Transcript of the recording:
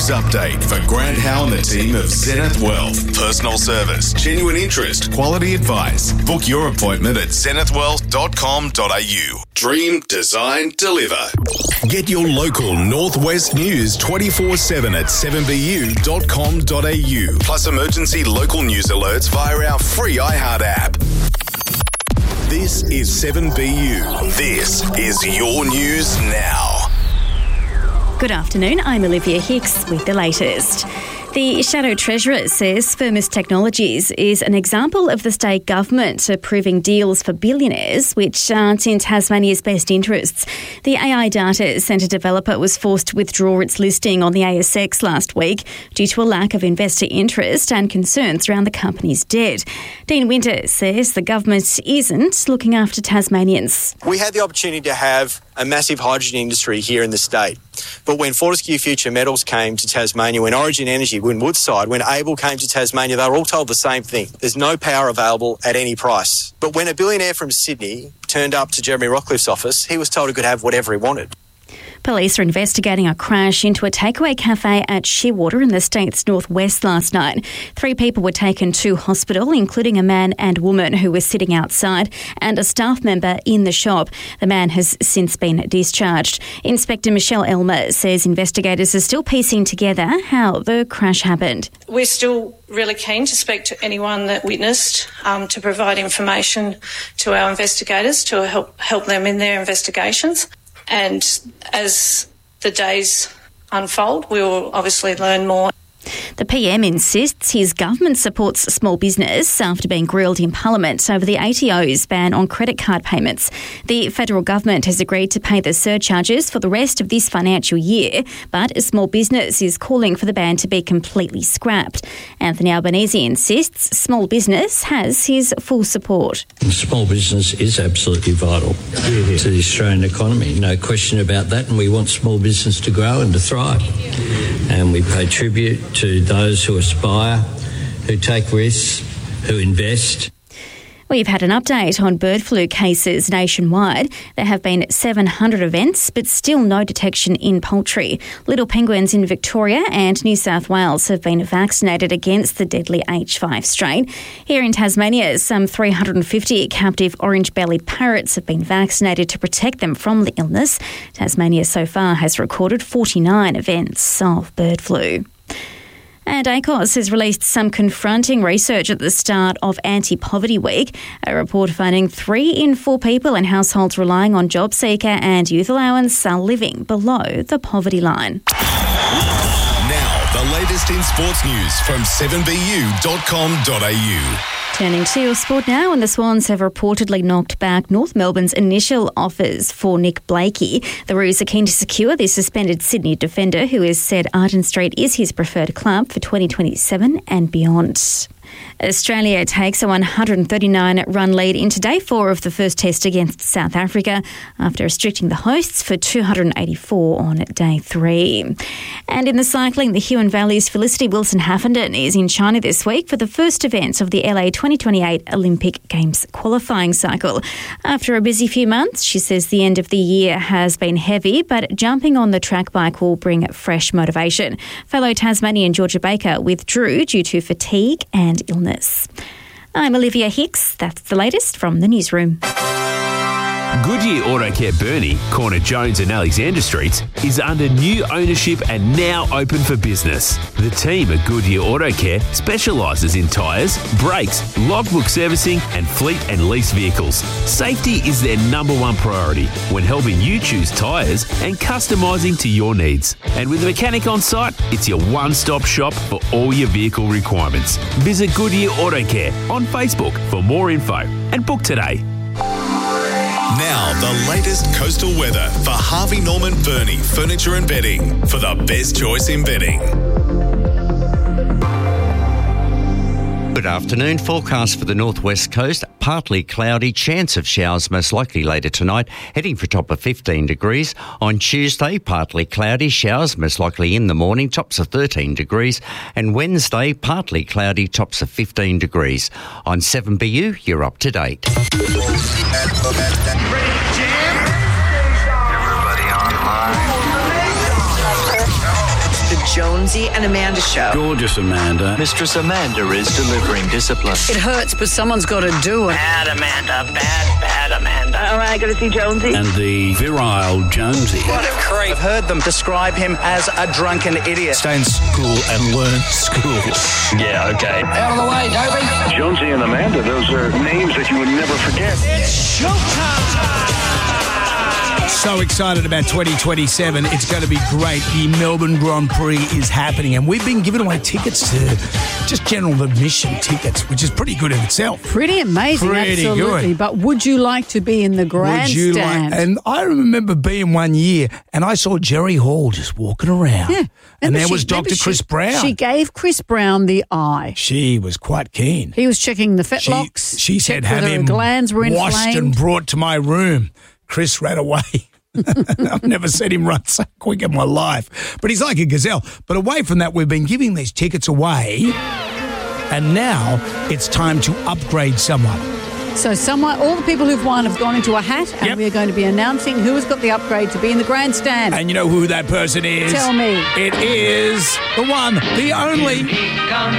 news update for Grant Howe and the team of Zenith Wealth. Personal service, genuine interest, quality advice. Book your appointment at zenithwealth.com.au. Dream, design, deliver. Get your local Northwest news 24/7 at 7bu.com.au. Plus emergency local news alerts via our free iHeart app. This is 7BU. This is your news now. Good afternoon, I'm Olivia Hicks with the latest. The Shadow Treasurer says Firmus Technologies is an example of the state government approving deals for billionaires which aren't in Tasmania's best interests. The AI data centre developer was forced to withdraw its listing on the ASX last week due to a lack of investor interest and concerns around the company's debt. Dean Winter says the government isn't looking after Tasmanians. We had the opportunity to have a massive hydrogen industry here in the state. But when Fortescue Future Metals came to Tasmania, when Origin Energy, when Woodside, when Able came to Tasmania, they were all told the same thing. There's no power available at any price. But when a billionaire from Sydney turned up to Jeremy Rockcliffe's office, he was told he could have whatever he wanted. Police are investigating a crash into a takeaway cafe at Shearwater in the state's northwest last night. 3 people were taken to hospital, including a man and woman who were sitting outside and a staff member in the shop. The man has since been discharged. Inspector Michelle Elmer says investigators are still piecing together how the crash happened. We're still really keen to speak to anyone that witnessed, to provide information to our investigators to help them in their investigations. And as the days unfold, we will obviously learn more. The PM insists his government supports small business after being grilled in Parliament over the ATO's ban on credit card payments. The federal government has agreed to pay the surcharges for the rest of this financial year, but a small business is calling for the ban to be completely scrapped. Anthony Albanese insists small business has his full support. Small business is absolutely vital to the Australian economy, no question about that, and we want small business to grow and to thrive. And we pay tribute to those who aspire, who take risks, who invest. We've had an update on bird flu cases nationwide. There have been 700 events, but still no detection in poultry. Little penguins in Victoria and New South Wales have been vaccinated against the deadly H5 strain. Here in Tasmania, some 350 captive orange-bellied parrots have been vaccinated to protect them from the illness. Tasmania so far has recorded 49 events of bird flu. And ACOS has released some confronting research at the start of Anti-Poverty Week, a report finding 3 in 4 people in households relying on JobSeeker and youth allowance are living below the poverty line. Now, the latest in sports news from 7bu.com.au. Turning to your sport now, and the Swans have reportedly knocked back North Melbourne's initial offers for Nick Blakey. The Roos are keen to secure the suspended Sydney defender, who has said Arden Street is his preferred club for 2027 and beyond. Australia takes a 139-run lead into Day 4 of the first test against South Africa after restricting the hosts for 284 on Day 3. And in the cycling, the Huon Valley's Felicity Wilson-Haffenden is in China this week for the first event of the LA 2028 Olympic Games qualifying cycle. After a busy few months, she says the end of the year has been heavy, but jumping on the track bike will bring fresh motivation. Fellow Tasmanian Georgia Baker withdrew due to fatigue and illness. I'm Olivia Hicks. That's the latest from the newsroom. Goodyear Autocare Burnie, corner Jones and Alexander Streets, is under new ownership and now open for business. The team at Goodyear Autocare specialises in tyres, brakes, logbook servicing and fleet and lease vehicles. Safety is their number one priority when helping you choose tyres and customising to your needs. And with a mechanic on site, it's your one-stop shop for all your vehicle requirements. Visit Goodyear Autocare on Facebook for more info and book today. Now, the latest coastal weather for Harvey Norman Burnie Furniture and Bedding for the best choice in bedding. Good afternoon. Forecast for the northwest coast, partly cloudy, chance of showers most likely later tonight, heading for a top of 15 degrees. On Tuesday, partly cloudy, showers most likely in the morning, tops of 13 degrees. And Wednesday, partly cloudy, tops of 15 degrees. On 7BU, you're up to date. Jonesy and Amanda Show. Gorgeous Amanda. Mistress Amanda is delivering discipline. It hurts, but someone's got to do it. Bad Amanda, bad Amanda. All right, got to see Jonesy. And the virile Jonesy. What a creep. I've heard them describe him as a drunken idiot. Stay in school and learn school. Yeah, okay. Out of the way, Toby. Jonesy and Amanda, those are names that you would never forget. It's showtime. So excited about 2027. It's going to be great. The Melbourne Grand Prix is happening, and we've been giving away tickets to just general admission tickets, which is pretty good in itself. Pretty amazing, pretty absolutely. Good. But would you like to be in the grandstand? And I remember being one year, and I saw Jerry Hall just walking around. Yeah. And there was Dr. Chris Brown. She gave Chris Brown the eye. She was quite keen. He was checking the fetlocks. She said, have him glands were washed and brought to my room. Chris ran away. I've never seen him run so quick in my life. But he's like a gazelle. But away from that, we've been giving these tickets away, and now it's time to upgrade someone. So all the people who've won have gone into a hat, and we're going to be announcing who has got the upgrade to be in the grandstand. And you know who that person is? Tell me. It is the one, the only